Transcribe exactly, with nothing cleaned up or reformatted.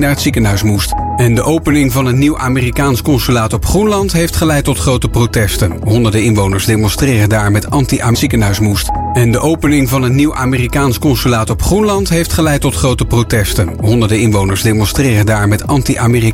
naar het ziekenhuis moest. En de opening van een nieuw Amerikaans consulaat op Groenland heeft geleid tot grote protesten. Honderden inwoners demonstreren daar met anti-Amerikaans ziekenhuis moest. En de opening van een nieuw Amerikaans consulaat op Groenland heeft geleid tot grote protesten. Honderden inwoners demonstreren daar met anti-Amerikaans